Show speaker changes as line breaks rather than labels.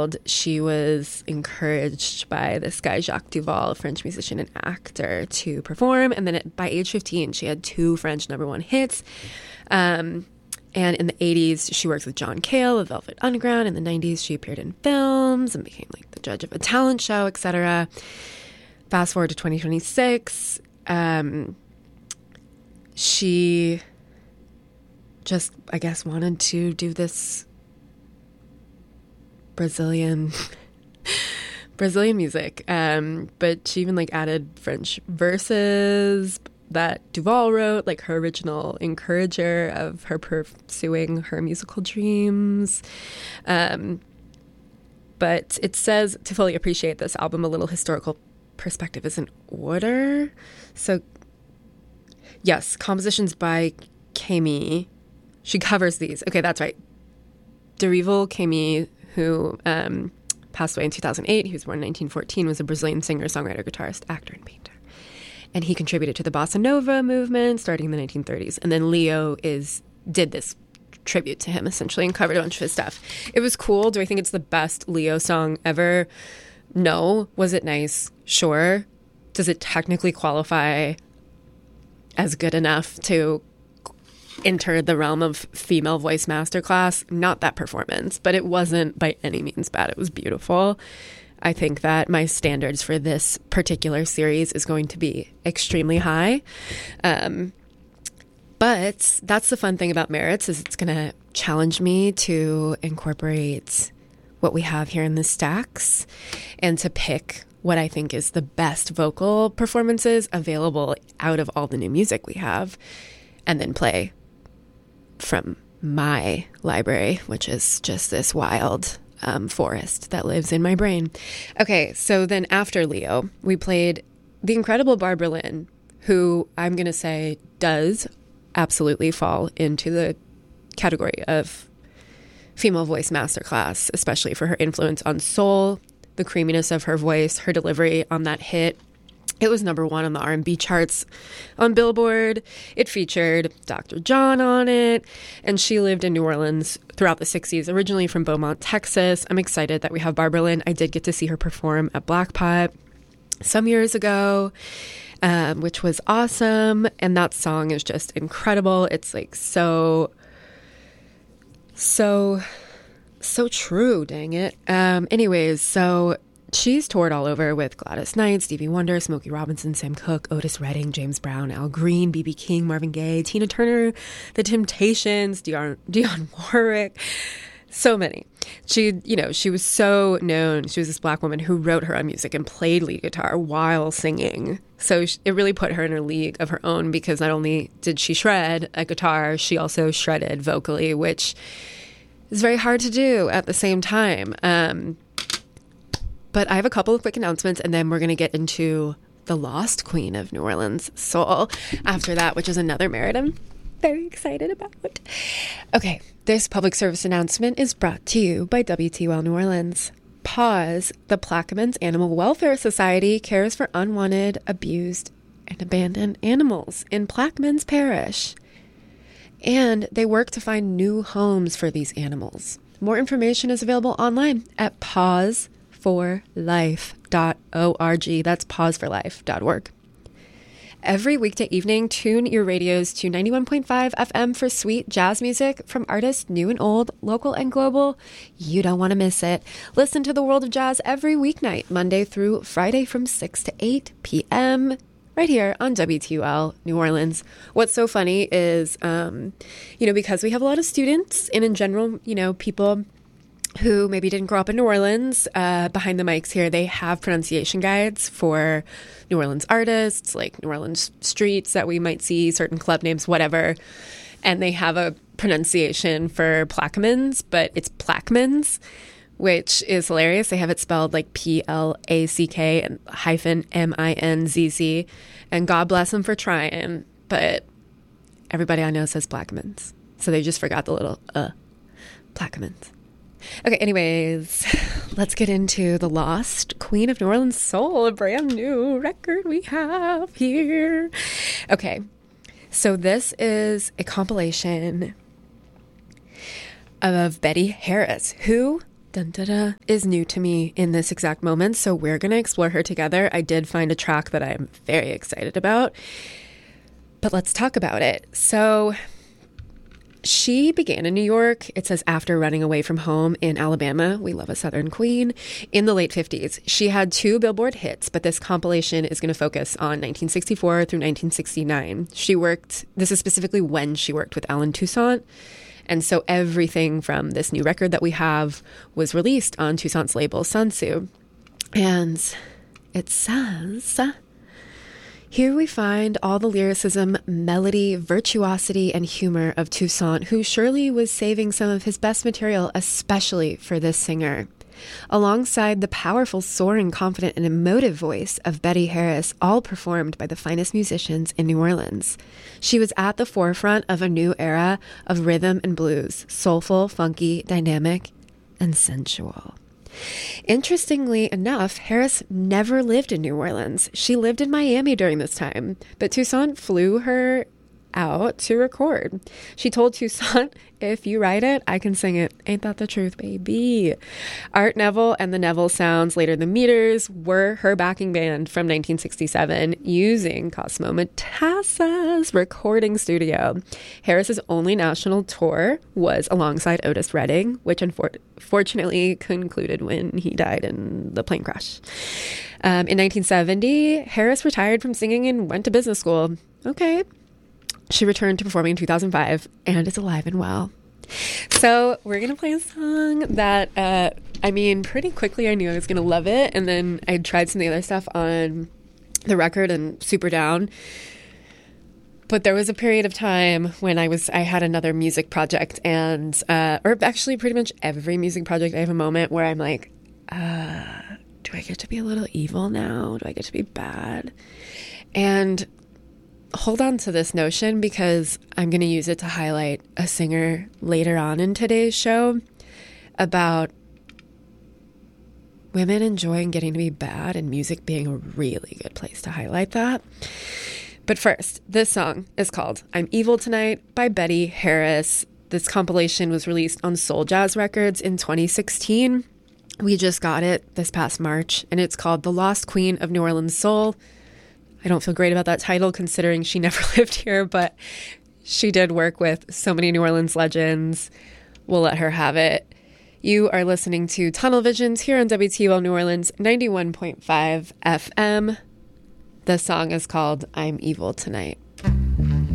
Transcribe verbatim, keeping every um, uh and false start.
child, she was encouraged by this guy, Jacques Duvall, a French musician and actor, to perform. And then at, by age fifteen, she had two French number one hits. Um, and in the eighties, she worked with John Cale of Velvet Underground. In the nineties, she appeared in films and became like the judge of a talent show, et cetera. Fast forward to twenty twenty-six, um, she just, I guess, wanted to do this Brazilian Brazilian music, um, but she even like added French verses that Duvall wrote, like her original encourager of her pursuing her musical dreams. Um, but it says to fully appreciate this album, a little historical perspective is in order. So, yes, compositions by Camille. She covers these. Okay, that's right. Dorival Caymmi, who um, passed away in two thousand eight, he was born in nineteen fourteen, was a Brazilian singer, songwriter, guitarist, actor, and painter. And he contributed to the Bossa Nova movement starting in the nineteen thirties. And then Leo is did this tribute to him, essentially, and covered a bunch of his stuff. It was cool. Do I think it's the best Leo song ever? No. Was it nice? Sure. Does it technically qualify as good enough to enter the realm of female voice masterclass? Not that performance, but it wasn't by any means bad. It was beautiful. I think that my standards for this particular series is going to be extremely high. Um, but that's the fun thing about Merits, is it's going to challenge me to incorporate what we have here in the stacks and to pick what I think is the best vocal performances available out of all the new music we have, and then play from my library, which is just this wild um, forest that lives in my brain. Okay, so then after Leo, we played the incredible Barbara Lynn, who I'm going to say does absolutely fall into the category of female voice masterclass, especially for her influence on soul, the creaminess of her voice, her delivery on that hit. It was number one on the R and B charts on Billboard. It featured Doctor John on it, and she lived in New Orleans throughout the sixties, originally from Beaumont, Texas. I'm excited that we have Barbara Lynn. I did get to see her perform at Black Pot some years ago, um, which was awesome, and that song is just incredible. It's like so, so, so true, dang it. Um, anyways, so she's toured all over with Gladys Knight, Stevie Wonder, Smokey Robinson, Sam Cooke, Otis Redding, James Brown, Al Green, B B King, Marvin Gaye, Tina Turner, The Temptations, Dionne, Dionne Warwick, so many. She, you know, she was so known. She was this Black woman who wrote her own music and played lead guitar while singing. So it really put her in a league of her own, because not only did she shred a guitar, she also shredded vocally, which is very hard to do at the same time. Um, But I have a couple of quick announcements, and then we're going to get into the Lost Queen of New Orleans soul after that, which is another merit I'm very excited about. Okay, this public service announcement is brought to you by W T U L New Orleans. Pause. The Plaquemines Animal Welfare Society cares for unwanted, abused, and abandoned animals in Plaquemines Parish. And they work to find new homes for these animals. More information is available online at pause for life dot org. That's pause for life dot org. Every weekday evening, tune your radios to ninety-one point five F M for sweet jazz music from artists new and old, local and global. You don't want to miss it. Listen to the world of jazz every weeknight, Monday through Friday from six to eight p.m. right here on W T U L New Orleans. What's so funny is, um, you know, because we have a lot of students and in general, you know, people who maybe didn't grow up in New Orleans, uh, behind the mics here, they have pronunciation guides for New Orleans artists, like New Orleans streets that we might see, certain club names, whatever. And they have a pronunciation for Plaquemines, but it's Plaquemines, which is hilarious. They have it spelled like P L A C K and hyphen M I N Z Z. And God bless them for trying, but everybody I know says Plaquemines. So they just forgot the little uh, Plaquemines. Okay, anyways, let's get into The Lost Queen of New Orleans Soul, a brand new record we have here. Okay, so this is a compilation of Betty Harris, who dun, da, da, is new to me in this exact moment, so we're going to explore her together. I did find a track that I'm very excited about, but let's talk about it. So she began in New York, it says after running away from home in Alabama, we love a Southern queen, in the late fifties. She had two Billboard hits, but this compilation is going to focus on nineteen sixty-four through nineteen sixty-nine. She worked, this is specifically when she worked with Allen Toussaint. And so everything from this new record that we have was released on Toussaint's label, Sansu. And it says, here we find all the lyricism, melody, virtuosity, and humor of Toussaint, who surely was saving some of his best material, especially for this singer. Alongside the powerful, soaring, confident, and emotive voice of Betty Harris, all performed by the finest musicians in New Orleans. She was at the forefront of a new era of rhythm and blues, soulful, funky, dynamic, and sensual. Interestingly enough, Harris never lived in New Orleans. She lived in Miami during this time, but Toussaint flew her out to record. She told Toussaint, if you write it, I can sing it. Ain't that the truth, baby? Art Neville and the Neville Sounds, later the Meters, were her backing band from nineteen sixty-seven using Cosmo Matassa's recording studio. Harris's only national tour was alongside Otis Redding, which unfortunately concluded when he died in the plane crash. Um, in nineteen seventy, Harris retired from singing and went to business school. Okay. She returned to performing in two thousand five and is alive and well. So we're going to play a song that, uh, I mean, pretty quickly I knew I was going to love it. And then I tried some of the other stuff on the record and super down. But there was a period of time when I was, I had another music project and, uh, or actually pretty much every music project, I have a moment where I'm like, uh, do I get to be a little evil now? Do I get to be bad? And hold on to this notion because I'm going to use it to highlight a singer later on in today's show about women enjoying getting to be bad and music being a really good place to highlight that. But first, this song is called I'm Evil Tonight by Betty Harris. This compilation was released on Soul Jazz Records in twenty sixteen. We just got it this past March, and it's called The Lost Queen of New Orleans Soul. I don't feel great about that title considering she never lived here, but she did work with so many New Orleans legends. We'll let her have it. You are listening to Tunnel Visions here on W T U L New Orleans ninety-one point five F M. The song is called I'm Evil Tonight.